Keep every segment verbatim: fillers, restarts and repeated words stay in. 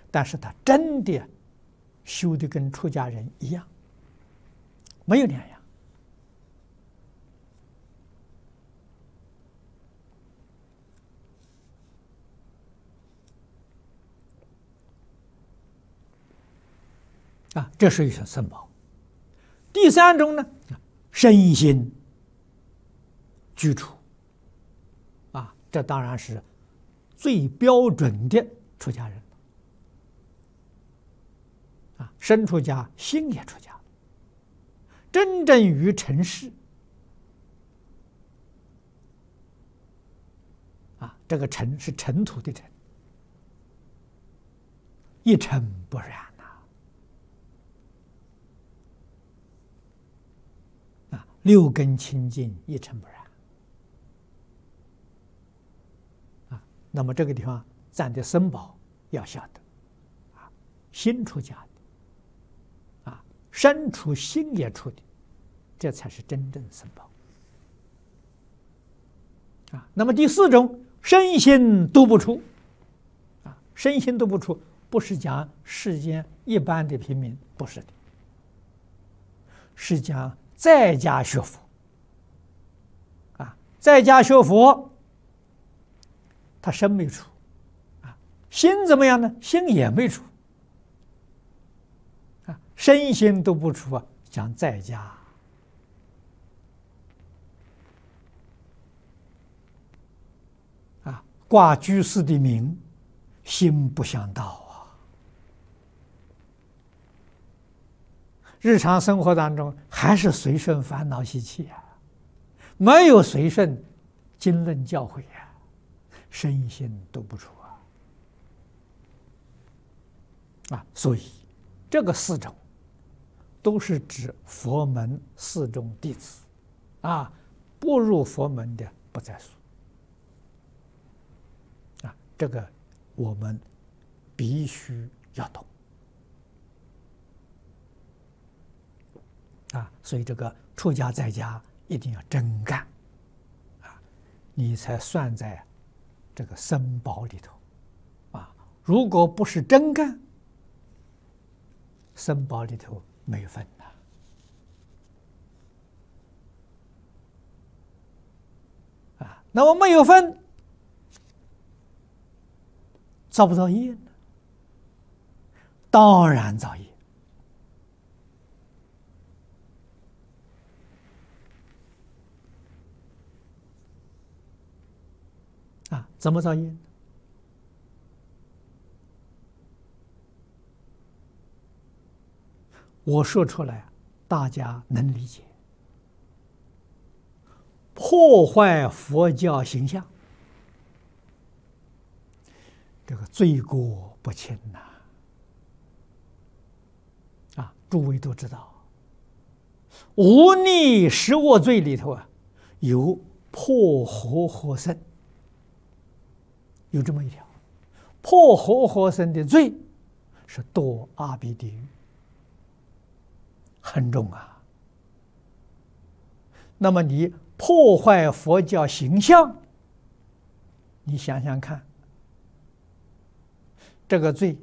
但是他真的修的跟出家人一样，没有两样。啊，这是一种僧宝。第三种呢，身心居处。啊，这当然是最标准的出家人。啊，身出家，心也出家，真正于尘世。啊，这个尘是尘土的尘，一尘不染呐。啊，六根清净，一尘不染。啊，那么这个地方占的僧宝要晓得，啊，心出家的。身出心也出的，这才是真正僧宝。啊，那么第四种，身心都不出。啊，身心都不出，不是讲世间一般的平民，不是的，是讲在家学佛。啊，在家学佛，他身没出，啊，心怎么样呢？心也没出。身心都不出啊，讲在家。啊，挂居士的名，心不向道啊。日常生活当中还是随顺烦恼习气啊，没有随顺经论教诲啊，身心都不出啊。啊，所以这个四种。都是指佛门四众弟子，啊，不入佛门的不在数。啊，这个我们必须要懂。啊，所以这个出家在家一定要真干，啊，你才算在这个僧宝里头。啊，如果不是真干，僧宝里头没分呐。啊，那我没有分，造不造业呢？当然造业。啊，怎么造业呢？我说出来，大家能理解。破坏佛教形象，这个罪过不轻呐！啊，诸位都知道，无逆十恶罪里头啊，有破活活僧，有这么一条。破活活僧的罪是堕阿鼻地狱。很重啊！那么你破坏佛教形象，你想想看，这个罪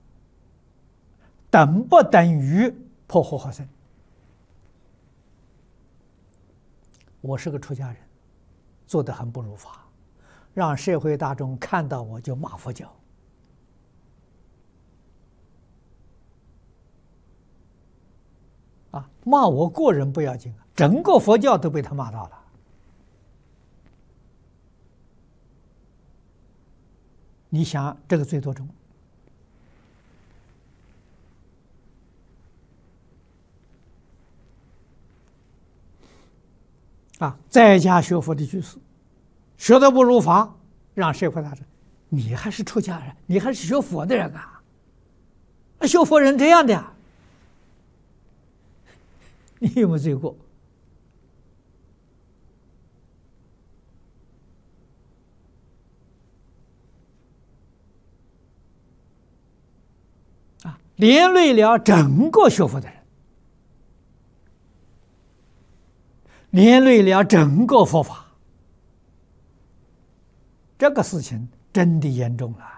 等不等于破活活僧？我是个出家人，做得很不如法，让社会大众看到我就骂佛教。啊，骂我个人不要紧啊，整个佛教都被他骂到了。你想这个罪多重？啊，在家学佛的居士，学得不如法，让社会大众，你还是出家人，你还是学佛的人啊？学佛人这样的呀？你有没有罪过？啊，连累了整个学佛的人，连累了整个佛法，这个事情真的严重了。